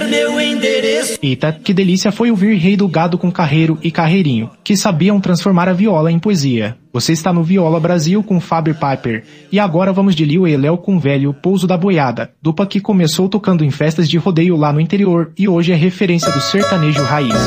meu endereço. Eita, que delícia foi ouvir Rei do Gado com Carreiro e Carreirinho, que sabiam transformar a viola em poesia. Você está no Viola Brasil com Fábio Piper. E agora vamos de Lil e Léo com Velho Pouso da Boiada, dupla que começou tocando em festas de rodeio lá no interior e hoje é referência do sertanejo raiz.